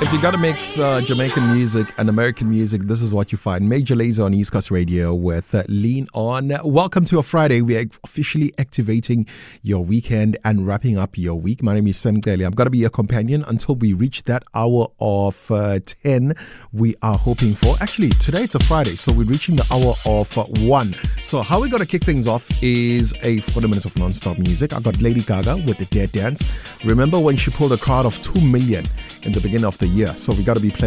If you gotta mix Jamaican music and American music, this is what you find. Major Lazer on East Coast Radio with Lean On. Welcome to a Friday. We are officially activating your weekend and wrapping up your week. My name is Sam Kelly. I'm gonna be your companion until we reach that hour of 10. We are hoping for. Actually, today it's a Friday, so we're reaching the hour of 1. So how we're gonna kick things off is a 40 minutes of non-stop music. I got Lady Gaga with the Dead Dance. Remember when she pulled a crowd of 2 million in the beginning of the year? So we got to be playing